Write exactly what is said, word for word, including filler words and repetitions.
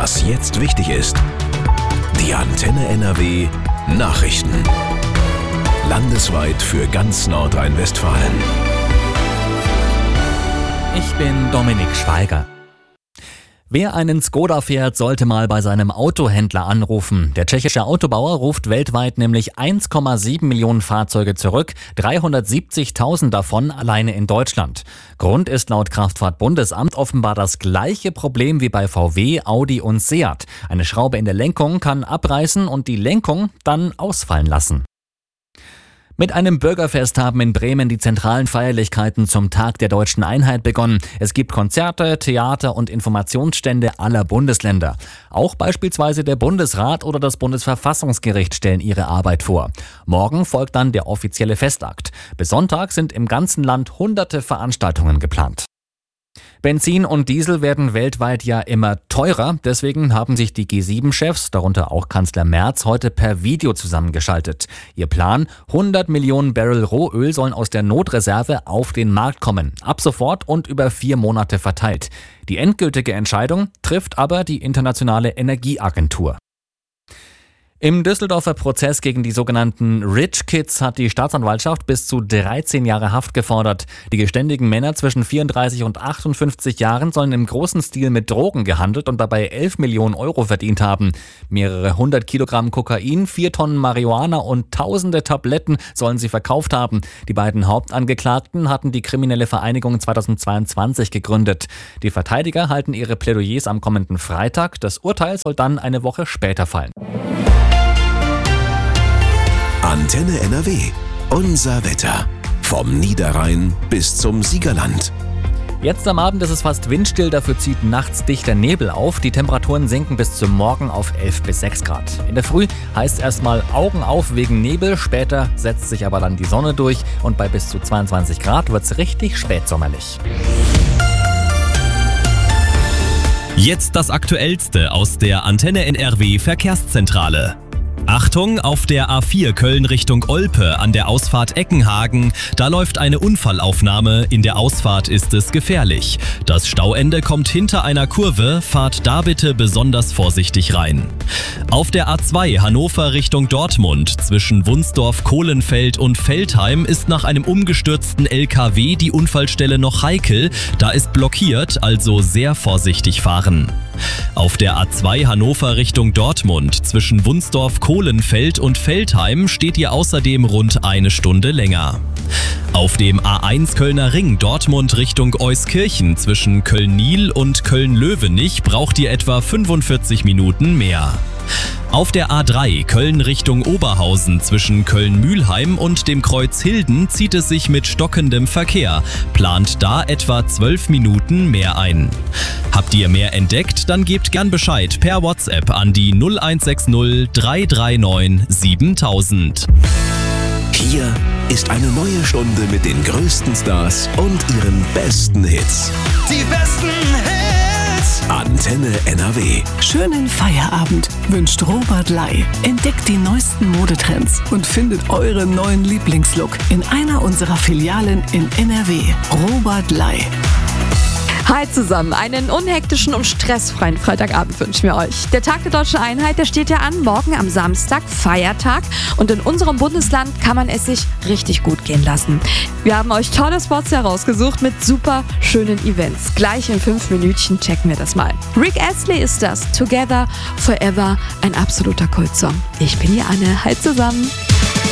Was jetzt wichtig ist. Die Antenne N R W Nachrichten. Landesweit für ganz Nordrhein-Westfalen. Ich bin Dominik Schweiger. Wer einen Skoda fährt, sollte mal bei seinem Autohändler anrufen. Der tschechische Autobauer ruft weltweit nämlich eins Komma sieben Millionen Fahrzeuge zurück, dreihundertsiebzigtausend davon alleine in Deutschland. Grund ist laut Kraftfahrtbundesamt offenbar das gleiche Problem wie bei V W, Audi und Seat. Eine Schraube in der Lenkung kann abreißen und die Lenkung dann ausfallen lassen. Mit einem Bürgerfest haben in Bremen die zentralen Feierlichkeiten zum Tag der Deutschen Einheit begonnen. Es gibt Konzerte, Theater und Informationsstände aller Bundesländer. Auch beispielsweise der Bundesrat oder das Bundesverfassungsgericht stellen ihre Arbeit vor. Morgen folgt dann der offizielle Festakt. Bis Sonntag sind im ganzen Land hunderte Veranstaltungen geplant. Benzin und Diesel werden weltweit ja immer teurer. Deswegen haben sich die G sieben Chefs, darunter auch Kanzler Merz, heute per Video zusammengeschaltet. Ihr Plan: hundert Millionen Barrel Rohöl sollen aus der Notreserve auf den Markt kommen. Ab sofort und über vier Monate verteilt. Die endgültige Entscheidung trifft aber die Internationale Energieagentur. Im Düsseldorfer Prozess gegen die sogenannten Rich Kids hat die Staatsanwaltschaft bis zu dreizehn Jahre Haft gefordert. Die geständigen Männer zwischen vierunddreißig und achtundfünfzig Jahren sollen im großen Stil mit Drogen gehandelt und dabei elf Millionen Euro verdient haben. Mehrere hundert Kilogramm Kokain, vier Tonnen Marihuana und tausende Tabletten sollen sie verkauft haben. Die beiden Hauptangeklagten hatten die kriminelle Vereinigung zweitausendzweiundzwanzig gegründet. Die Verteidiger halten ihre Plädoyers am kommenden Freitag. Das Urteil soll dann eine Woche später fallen. Antenne N R W. Unser Wetter. Vom Niederrhein bis zum Siegerland. Jetzt am Abend ist es fast windstill, dafür zieht nachts dichter Nebel auf. Die Temperaturen sinken bis zum Morgen auf elf bis sechs Grad. In der Früh heißt erstmal Augen auf wegen Nebel, später setzt sich aber dann die Sonne durch und bei bis zu zweiundzwanzig Grad wird es richtig spätsommerlich. Jetzt das Aktuellste aus der Antenne N R W Verkehrszentrale. Achtung, auf der A vier Köln Richtung Olpe an der Ausfahrt Eckenhagen, da läuft eine Unfallaufnahme, in der Ausfahrt ist es gefährlich. Das Stauende kommt hinter einer Kurve, fahrt da bitte besonders vorsichtig rein. Auf der A zwei Hannover Richtung Dortmund zwischen Wunsdorf, Kohlenfeld und Veltheim ist nach einem umgestürzten L K W die Unfallstelle noch heikel, da ist blockiert, also sehr vorsichtig fahren. Auf der A zwei Hannover Richtung Dortmund zwischen Wunsdorf, Kohlenfeld und Veltheim steht ihr außerdem rund eine Stunde länger. Auf dem A eins Kölner Ring Dortmund Richtung Euskirchen zwischen Köln-Niel und Köln-Löwenich braucht ihr etwa fünfundvierzig Minuten mehr. Auf der A drei Köln Richtung Oberhausen zwischen Köln-Mühlheim und dem Kreuz Hilden zieht es sich mit stockendem Verkehr. Plant da etwa zwölf Minuten mehr ein. Habt ihr mehr entdeckt, dann gebt gern Bescheid per WhatsApp an die null eins sechs null drei drei neun siebentausend. Hier ist eine neue Stunde mit den größten Stars und ihren besten Hits. Die besten Hits! Antenne N R W. Schönen Feierabend wünscht Robert Lai. Entdeckt die neuesten Modetrends und findet euren neuen Lieblingslook in einer unserer Filialen in N R W. Robert Lai. Hi zusammen, einen unhektischen und stressfreien Freitagabend wünschen wir euch. Der Tag der Deutschen Einheit, der steht ja an, morgen am Samstag, Feiertag. Und in unserem Bundesland kann man es sich richtig gut gehen lassen. Wir haben euch tolle Spots herausgesucht mit super schönen Events. Gleich in fünf Minütchen checken wir das mal. Rick Astley ist das, Together Forever, ein absoluter Kultsong. Ich bin die Anne, hi zusammen.